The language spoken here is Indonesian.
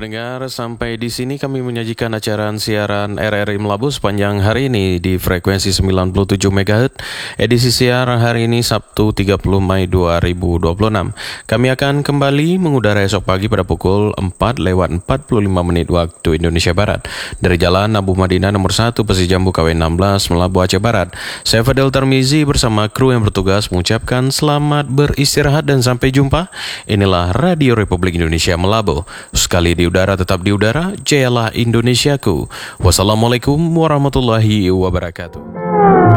pendengar, sampai di sini kami menyajikan acara siaran RRI Melabu sepanjang hari ini di frekuensi 97 MHz. Edisi siaran hari ini Sabtu 30 Mei 2026. Kami akan kembali mengudara esok pagi pada pukul 4:45 waktu Indonesia Barat dari Jalan Abu Madinah nomor 1 Pesijambu KW 16 Melabu Aceh Barat. Saya Fadel Tarmizi bersama kru yang bertugas mengucapkan selamat beristirahat dan sampai jumpa. Inilah Radio Republik Indonesia Melabu. Sekali di udara tetap di udara, jayalah Indonesiaku. Wassalamualaikum warahmatullahi wabarakatuh.